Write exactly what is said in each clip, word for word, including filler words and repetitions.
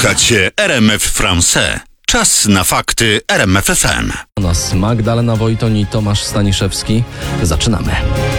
Słuchacie R M F Français. Czas na fakty R M F F M. U nas Magdalena Wojtoń i Tomasz Staniszewski. Zaczynamy.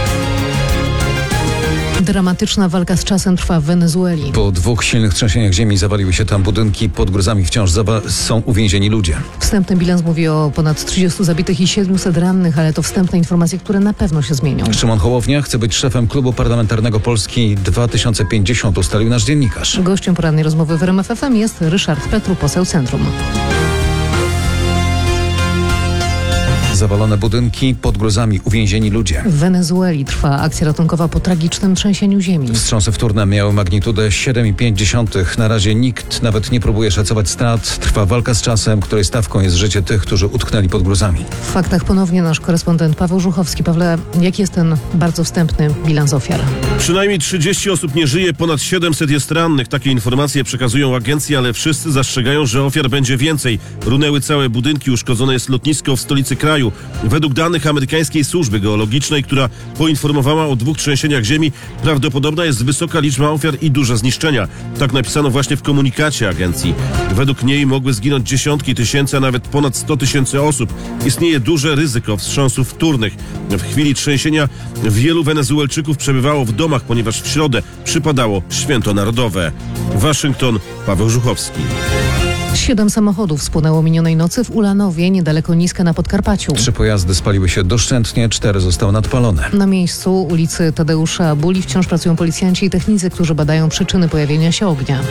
Dramatyczna walka z czasem trwa w Wenezueli. Po dwóch silnych trzęsieniach ziemi zawaliły się tam budynki, pod gruzami wciąż zawa- są uwięzieni ludzie. Wstępny bilans mówi o ponad trzydziestu zabitych i siedmiuset rannych, ale to wstępne informacje, które na pewno się zmienią. Szymon Hołownia chce być szefem klubu parlamentarnego Polski dwa tysiące pięćdziesiąt, ustalił nasz dziennikarz. Gościem porannej rozmowy w R M F F M jest Ryszard Petru, poseł Centrum. Zawalone budynki, pod gruzami uwięzieni ludzie. W Wenezueli trwa akcja ratunkowa po tragicznym trzęsieniu ziemi. Wstrząsy wtórne miały magnitudę siedem i pięć dziesiątych. Na razie nikt nawet nie próbuje szacować strat. Trwa walka z czasem, której stawką jest życie tych, którzy utknęli pod gruzami. W faktach ponownie nasz korespondent Paweł Żuchowski. Pawle, jaki jest ten bardzo wstępny bilans ofiar? Przynajmniej trzydzieści osób nie żyje, ponad siedemset jest rannych. Takie informacje przekazują agencje, ale wszyscy zastrzegają, że ofiar będzie więcej. Runęły całe budynki, uszkodzone jest lotnisko w stolicy kraju. Według danych amerykańskiej służby geologicznej, która poinformowała o dwóch trzęsieniach ziemi, prawdopodobna jest wysoka liczba ofiar i duże zniszczenia. Tak napisano właśnie w komunikacie agencji. Według niej mogły zginąć dziesiątki tysięcy, a nawet ponad sto tysięcy osób. Istnieje duże ryzyko wstrząsów wtórnych. W chwili trzęsienia wielu Wenezuelczyków przebywało w domach, ponieważ w środę przypadało święto narodowe. Waszyngton, Paweł Żuchowski. Siedem samochodów spłonęło minionej nocy w Ulanowie, niedaleko Niska na Podkarpaciu. Trzy pojazdy spaliły się doszczętnie, cztery zostały nadpalone. Na miejscu ulicy Tadeusza Buli wciąż pracują policjanci i technicy, którzy badają przyczyny pojawienia się ognia.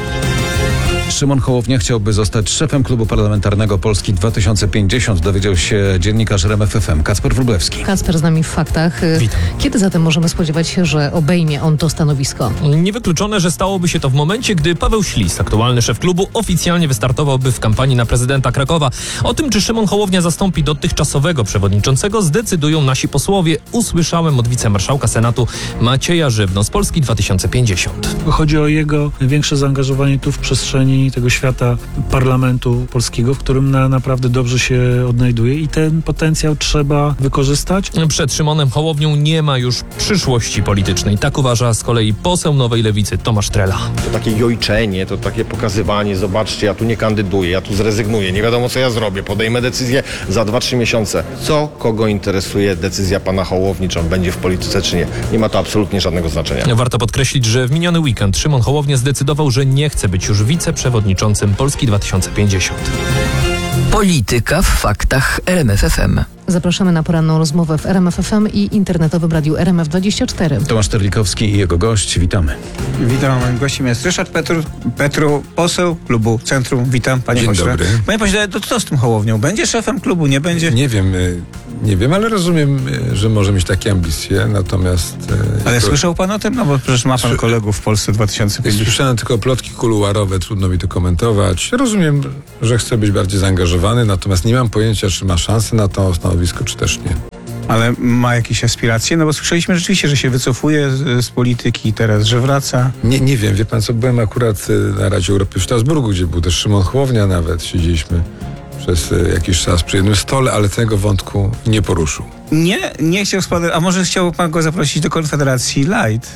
Szymon Hołownia chciałby zostać szefem klubu parlamentarnego Polski dwa tysiące pięćdziesiąt, dowiedział się dziennikarz R M F F M Kacper Wróblewski. Kacper z nami w faktach. Witam. Kiedy zatem możemy spodziewać się, że obejmie on to stanowisko? Niewykluczone, że stałoby się to w momencie, gdy Paweł Ślis, aktualny szef klubu, oficjalnie wystartowałby w kampanii na prezydenta Krakowa. O tym, czy Szymon Hołownia zastąpi dotychczasowego przewodniczącego, zdecydują nasi posłowie. Usłyszałem od wicemarszałka Senatu Macieja Żywno z Polski dwa tysiące pięćdziesiąt. Chodzi o jego większe zaangażowanie tu w przestrzeni tego świata parlamentu polskiego, w którym na, naprawdę dobrze się odnajduje i ten potencjał trzeba wykorzystać. Przed Szymonem Hołownią nie ma już przyszłości politycznej. Tak uważa z kolei poseł Nowej Lewicy Tomasz Trela. To takie jojczenie, to takie pokazywanie, zobaczcie, ja tu nie kandyduję, ja tu zrezygnuję, nie wiadomo co ja zrobię, podejmę decyzję za dwa trzy miesiące. Co kogo interesuje decyzja pana Hołowni, czy on będzie w polityce, czy nie? Nie ma to absolutnie żadnego znaczenia. Warto podkreślić, że w miniony weekend Szymon Hołownia zdecydował, że nie chce być już wiceprzewodniczącym Polski dwa tysiące pięćdziesiąt. Polityka w faktach R M F F M. Zapraszamy na poranną rozmowę w R M F F M i internetowym radiu R M F dwadzieścia cztery. Tomasz Terlikowski i jego gość, witamy. Witam, moim gościem jest Ryszard Petru, Petru, poseł klubu Centrum. Witam, panie Dzień pośle. dobry. Panie pośle, to co z tym Hołownią? Będzie szefem klubu, nie będzie? Nie wiem, y, nie wiem, ale rozumiem, y, że może mieć takie ambicje, natomiast... y, Ale jako- słyszał pan o tym? No bo przecież ma pan Sły- kolegów w Polsce dwa tysiące pięćdziesiąt. Słyszałem tylko plotki kuluarowe, trudno mi to komentować. Rozumiem, że chce być bardziej zaangażowany, natomiast nie mam pojęcia, czy ma szansę na to stanowisko, czy też nie. Ale ma jakieś aspiracje? No bo słyszeliśmy rzeczywiście, że się wycofuje z, z polityki teraz, że wraca. Nie, nie wiem, wie pan co, byłem akurat y, na Radzie Europy w Strasburgu, gdzie był też Szymon Hołownia nawet. Siedzieliśmy przez y, jakiś czas przy jednym stole, ale tego wątku nie poruszył. Nie, nie chciał spadać, a może chciał pan go zaprosić do Konfederacji Light?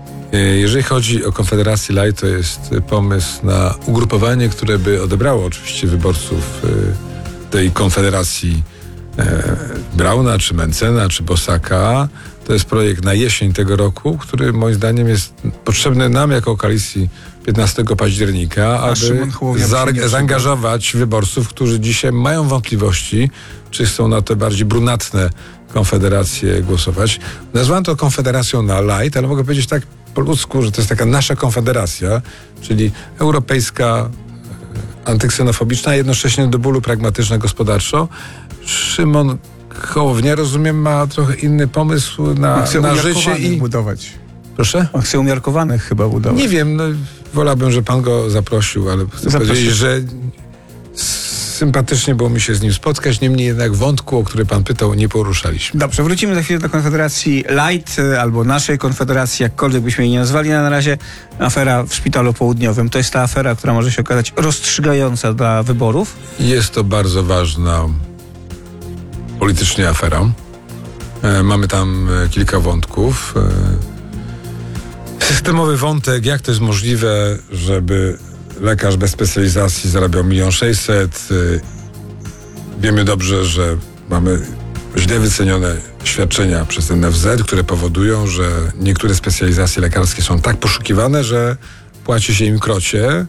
Y, Jeżeli chodzi o Konfederację Light, to jest y, pomysł na ugrupowanie, które by odebrało oczywiście wyborców y, tej Konfederacji e, Brauna, czy Mencena, czy Bosaka. To jest projekt na jesień tego roku, który moim zdaniem jest potrzebny nam jako koalicji piętnastego października, Szymon aby Hołownia za- przyjmie zaangażować wyborców, którzy dzisiaj mają wątpliwości, czy chcą na te bardziej brunatne konfederacje głosować. Nazwałem to konfederacją na light, ale mogę powiedzieć tak po ludzku, że to jest taka nasza konfederacja, czyli europejska, antyksynofobiczna, a jednocześnie do bólu pragmatyczna gospodarczo. Szymon Hołownia, rozumiem, ma trochę inny pomysł na, Chce na życie umiarkowanych i... budować. Proszę? On chce umiarkowanych chyba budować. Nie wiem, no, wolałbym, że pan go zaprosił, ale chcę Zaproszę. powiedzieć, że sympatycznie było mi się z nim spotkać, niemniej jednak wątku, o który pan pytał, nie poruszaliśmy. Dobrze, wrócimy za chwilę do Konfederacji Light y, albo naszej Konfederacji, jakkolwiek byśmy jej nie nazwali, a na razie afera w Szpitalu Południowym. To jest ta afera, która może się okazać rozstrzygająca dla wyborów. Jest to bardzo ważna politycznie afera. E, mamy tam e, kilka wątków. E, systemowy wątek, jak to jest możliwe, żeby lekarz bez specjalizacji zarabiał milion sześćset. Wiemy dobrze, że mamy źle wycenione świadczenia przez N F Z, które powodują, że niektóre specjalizacje lekarskie są tak poszukiwane, że płaci się im krocie.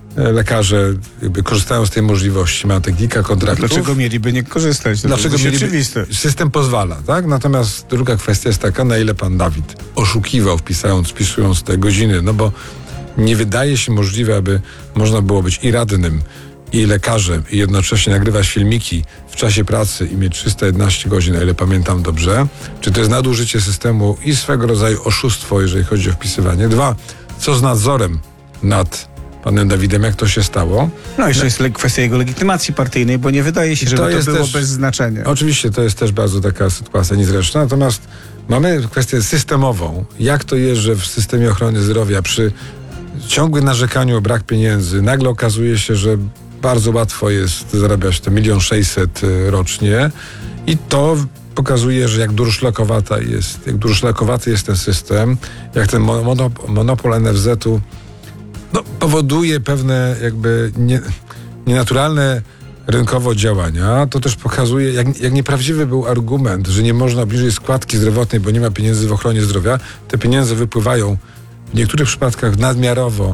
Lekarze jakby korzystają z tej możliwości, mają te kilka kontraktów. Dlaczego mieliby nie korzystać? To Dlaczego jest mieliby? oczywiste. System pozwala, tak? Natomiast druga kwestia jest taka, na ile pan Dawid oszukiwał, wpisując, wpisując te godziny, no bo nie wydaje się możliwe, aby można było być i radnym, i lekarzem, i jednocześnie nagrywać filmiki w czasie pracy i mieć trzysta jedenaście godzin, o ile pamiętam dobrze. Czy to jest nadużycie systemu i swego rodzaju oszustwo, jeżeli chodzi o wpisywanie? Dwa, co z nadzorem nad panem Dawidem, jak to się stało? No jeszcze jest le- kwestia jego legitymacji partyjnej, bo nie wydaje się, żeby To to, jest było też- bez znaczenia. Oczywiście to jest też bardzo taka sytuacja niezręczna, natomiast mamy kwestię systemową. Jak to jest, że w systemie ochrony zdrowia przy ciągłym narzekaniu o brak pieniędzy nagle okazuje się, że bardzo łatwo jest zarabiać te milion sześćset rocznie i to pokazuje, że jak durszlakowata jest, jak durszlakowaty jest ten system, jak ten monop- monopol N F Z-u no, powoduje pewne jakby nie, nienaturalne rynkowo działania, to też pokazuje, jak, jak nieprawdziwy był argument, że nie można obniżyć składki zdrowotnej, bo nie ma pieniędzy w ochronie zdrowia. Te pieniądze wypływają w niektórych przypadkach nadmiarowo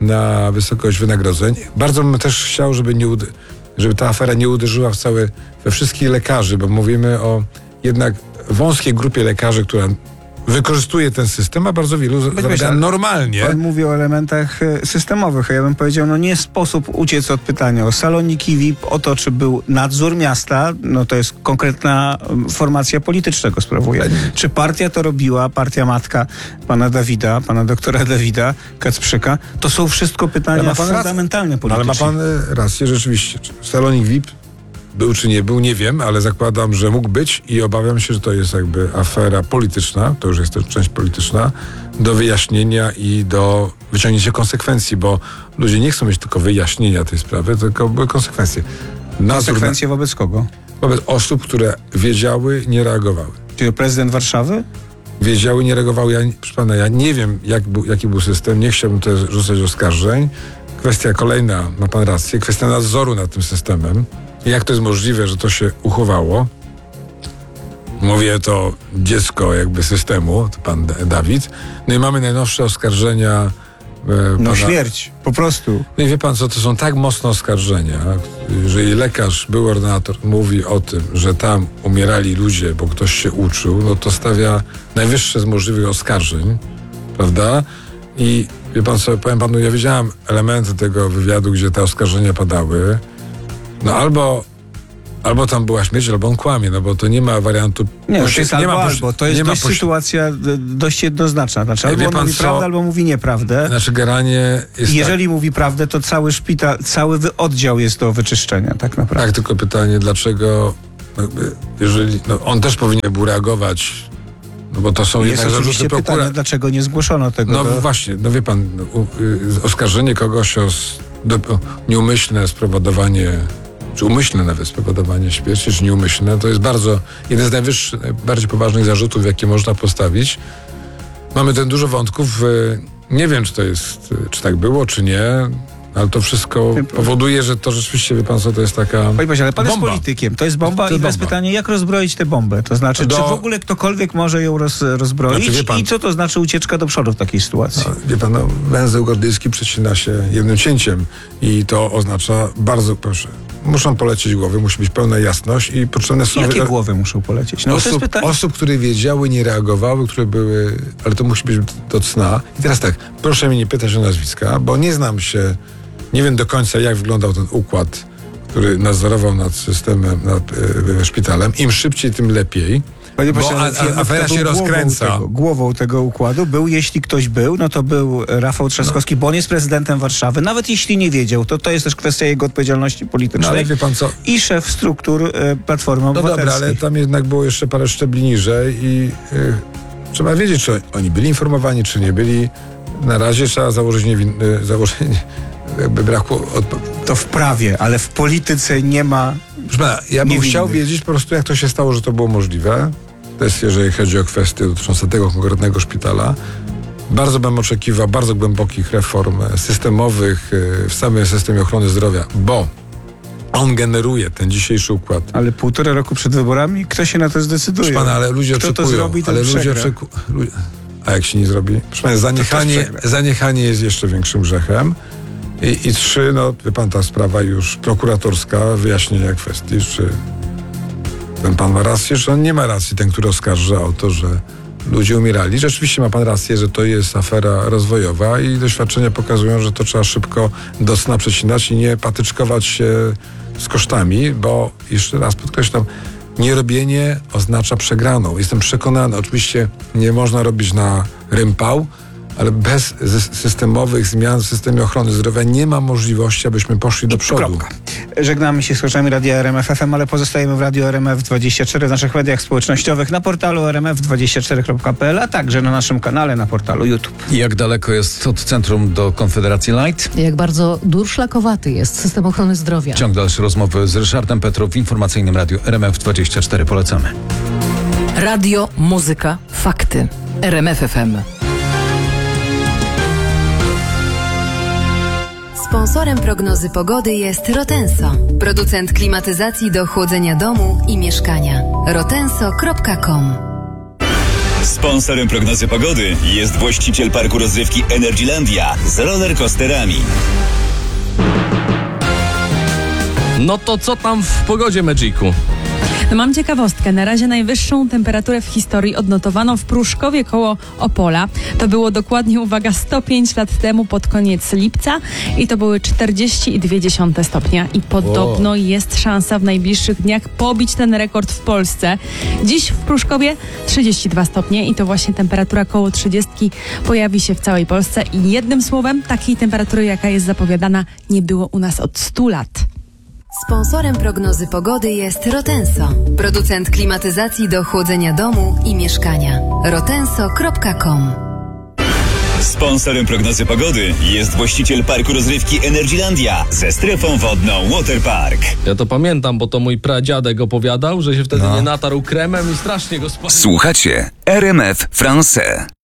na wysokość wynagrodzeń. Bardzo bym też chciał, żeby, nie ud- żeby ta afera nie uderzyła w całe, we wszystkich lekarzy, bo mówimy o jednak wąskiej grupie lekarzy, która wykorzystuje ten system, a bardzo wielu Być zarabia myślę, normalnie. Pan mówi o elementach e, systemowych, a ja bym powiedział, no nie sposób uciec od pytania o saloniki V I P, o to, czy był nadzór miasta, no to jest konkretna um, formacja polityczna go sprawuje. Czy partia to robiła, partia matka pana Dawida, pana doktora Dawida Kacprzyka, to są wszystko pytania Ale ma pan rację. fundamentalne No, ale polityczne. ma pan e, rację, rzeczywiście. Czy Salonik V I P był czy nie był, nie wiem, ale zakładam, że mógł być i obawiam się, że to jest jakby afera polityczna, to już jest też część polityczna, do wyjaśnienia i do wyciągnięcia konsekwencji, bo ludzie nie chcą mieć tylko wyjaśnienia tej sprawy, tylko były konsekwencje. Nadzór Konsekwencje wobec kogo? na- wobec osób, które wiedziały, nie reagowały. Czy prezydent Warszawy? Wiedziały, nie reagowały. Ja, proszę pana, ja nie wiem, jak był, jaki był system, nie chciałbym też rzucać oskarżeń. Kwestia kolejna, ma pan rację, kwestia nadzoru nad tym systemem. Jak to jest możliwe, że to się uchowało? Mówię to dziecko jakby systemu, to pan D- Dawid. No i mamy najnowsze oskarżenia e, No pana... śmierć, po prostu. No i wie pan co, to są tak mocne oskarżenia. Jeżeli lekarz, były ordynator, mówi o tym, że tam umierali ludzie, bo ktoś się uczył, no to stawia najwyższe z możliwych oskarżeń, prawda? I wie pan co, powiem panu, ja widziałem elementy tego wywiadu, gdzie te oskarżenia padały. No albo, albo tam była śmierć, albo on kłamie, no bo to nie ma wariantu... Nie, to posi- jest nie albo, ma posi- albo. To jest nie ma dość posi- sytuacja d- dość jednoznaczna. Znaczy, Wie albo on pan mówi co? prawdę, albo mówi nieprawdę. Znaczy garanie jest I jeżeli mówi prawdę, to cały szpital, cały wy- oddział jest do wyczyszczenia, tak naprawdę. Tak, tylko pytanie, dlaczego, jakby, jeżeli, no, on też powinien był reagować, no bo to są Jest jednak oczywiście zarzuty pytanie, prokuratora. dlaczego nie zgłoszono tego. No do... właśnie, no wie pan, no, u, y, oskarżenie kogoś o s- do, o nieumyślne spowodowanie, czy umyślne nawet spowodowanie śmierci, czy nieumyślne, to jest bardzo, jeden z najwyższych, najbardziej poważnych zarzutów, jakie można postawić. Mamy ten dużo wątków, y, nie wiem, czy to jest, y, czy tak było, czy nie, ale to wszystko powoduje, że to rzeczywiście, wie pan co, to jest taka Panie pośle, ale pan bomba. jest politykiem, to jest bomba To i teraz bomba. pytanie, jak rozbroić tę bombę? To znaczy, Do- czy w ogóle ktokolwiek może ją roz, rozbroić Znaczy, wie pan- i co to znaczy ucieczka do przodu w takiej sytuacji? No, wie pan, no, węzeł gordyjski przecina się jednym cięciem i to oznacza bardzo, proszę, muszą polecieć głowy, musi być pełna jasność i potrzebne są... Jakie wy- głowy muszą polecieć? No to jest osób, pytanie. osób, które wiedziały, nie reagowały, które były, ale to musi być do cna. I teraz tak, proszę mnie nie pytać o nazwiska, bo nie znam się, nie wiem do końca, jak wyglądał ten układ, który nadzorował nad systemem, nad y, szpitalem. Im szybciej, tym lepiej. Panie Bo pośle, a, wiemy, a, afera kto się był głową rozkręca. Tego, głową tego układu był, jeśli ktoś był, no to był Rafał Trzaskowski, bo on jest prezydentem Warszawy. Nawet jeśli nie wiedział, to to jest też kwestia jego odpowiedzialności No politycznej. ale wie pan co, I szef struktur e, Platformy no Obywatelskiej. dobra, ale tam jednak było jeszcze parę szczebli niżej i y, trzeba wiedzieć, czy oni byli informowani, czy nie byli. Na razie trzeba założyć niewin, y, założenie jakby braku odpowiedzi. To w prawie, ale w polityce nie ma... Proszę pana, ja bym Niewinnych. chciał wiedzieć po prostu, jak to się stało, że to było możliwe. To jest, jeżeli chodzi o kwestie dotyczące tego konkretnego szpitala. bardzo bym oczekiwał bardzo głębokich reform systemowych y, w samym systemie ochrony zdrowia, bo on generuje ten dzisiejszy układ. Ale półtora roku przed wyborami? Kto się na to zdecyduje? Proszę pana, ale ludzie Kto oczekują. to zrobi, ten ale ludzie przegra. oczeku... lu- A jak się nie zrobi? Proszę pana, zaniechanie, zaniechanie jest jeszcze większym grzechem. I, I trzy, no wie pan, ta sprawa już prokuratorska, wyjaśnienia kwestii, czy ten pan ma rację, czy on nie ma racji, ten, który oskarża o to, że ludzie umierali. Rzeczywiście ma pan rację, że to jest afera rozwojowa i doświadczenia pokazują, że to trzeba szybko do cna przecinać i nie patyczkować się z kosztami, bo jeszcze raz podkreślam, nierobienie oznacza przegraną. Jestem przekonany, oczywiście nie można robić na rympał, ale bez z- systemowych zmian w systemie ochrony zdrowia nie ma możliwości, abyśmy poszli do przodu. Kropka. Żegnamy się z słuchaczami Radia R M F F M, ale pozostajemy w Radiu R M F dwadzieścia cztery, w naszych mediach społecznościowych, na portalu r m f dwadzieścia cztery kropka p l, a także na naszym kanale na portalu YouTube. Jak daleko jest od centrum do Konfederacji Light? Jak bardzo durszlakowaty jest system ochrony zdrowia. Ciąg dalszy rozmowy z Ryszardem Petro w informacyjnym Radiu R M F dwadzieścia cztery. Polecamy. Radio, muzyka, fakty. R M F F M. Sponsorem prognozy pogody jest Rotenso, producent klimatyzacji do chłodzenia domu i mieszkania. rotenso kropka com. Sponsorem prognozy pogody jest właściciel parku rozrywki Energylandia z rollercoasterami. No to co tam w pogodzie, Magicu? No mam ciekawostkę. Na razie najwyższą temperaturę w historii odnotowano w Pruszkowie koło Opola. To było dokładnie, uwaga, sto pięć lat temu pod koniec lipca i to były czterdzieści dwa dziesiąte stopnia. I podobno jest szansa w najbliższych dniach pobić ten rekord w Polsce. Dziś w Pruszkowie trzydzieści dwa stopnie i to właśnie temperatura koło trzydziestki pojawi się w całej Polsce. I jednym słowem, takiej temperatury, jaka jest zapowiadana, nie było u nas od stu lat. Sponsorem prognozy pogody jest Rotenso, producent klimatyzacji do chłodzenia domu i mieszkania. rotenso kropka com. Sponsorem prognozy pogody jest właściciel parku rozrywki Energylandia ze strefą wodną Waterpark. Ja to pamiętam, bo to mój pradziadek opowiadał, że się wtedy nie natarł kremem i strasznie go spalił. Słuchacie R M F Français.